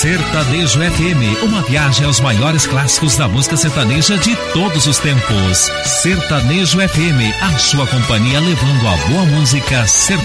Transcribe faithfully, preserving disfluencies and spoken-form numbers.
Sertanejo F M, uma viagem aos maiores clássicos da música sertaneja de todos os tempos. Sertanejo F M, a sua companhia levando a boa música sertaneja.